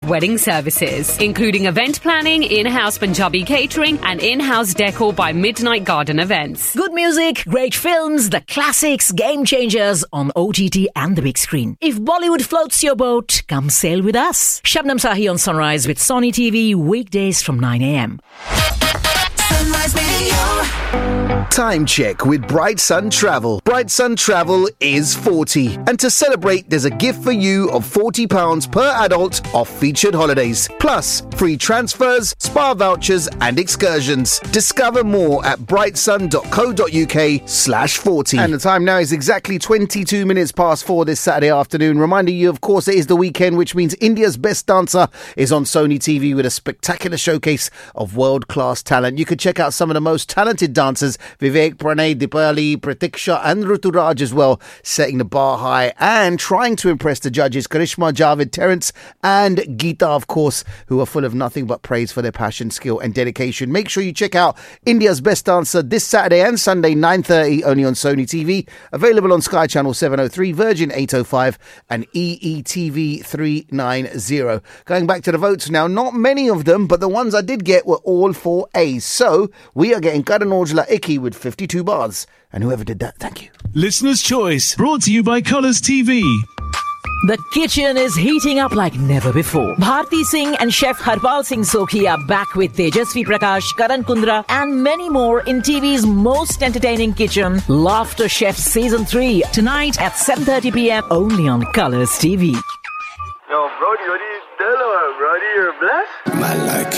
wedding services, including event planning, in-house Punjabi catering, and in-house decor by Midnight Garden Events. Good music, great films, the classics, game changers on OTT and the big screen. If Bollywood floats your boat, come sail with us. Shabnam Sahi on Sunrise with Sony TV, weekdays from 9 a.m. Sunrise Radio. Time check with Bright Sun Travel. Bright Sun Travel is 40. And to celebrate, there's a gift for you of £40 per adult off featured holidays. Plus, free transfers, spa vouchers and excursions. Discover more at brightsun.co.uk/40. And the time now is exactly 22 minutes past 4 this Saturday afternoon. Reminding you, of course, it is the weekend, which means India's Best Dancer is on Sony TV with a spectacular showcase of world-class talent. You could check out some of the most talented dancers, Vivek, Pranay, Dipali, Pratiksha and Ruturaj as well, setting the bar high and trying to impress the judges, Karishma, Javed, Terence and Geeta, of course, who are full of nothing but praise for their passion, skill and dedication. Make sure you check out India's Best Dancer this Saturday and Sunday, 9:30, only on Sony TV. Available on Sky Channel 703, Virgin 805 and EETV 390. Going back to the votes now, not many of them, but the ones I did get were all for A's. So we are getting Karan Aujla Icky with 52 bars. And whoever did that, thank you. Listener's Choice, brought to you by Colours TV. The kitchen is heating up like never before. Bharti Singh and Chef Harpal Singh Sokhi are back with Tejasvi Prakash, Karan Kundra and many more in TV's most entertaining kitchen, Laughter Chef Season 3, tonight at 7:30 p.m. only on Colours TV. Yo, Brody, what are you doing, Brody? You're blessed? I like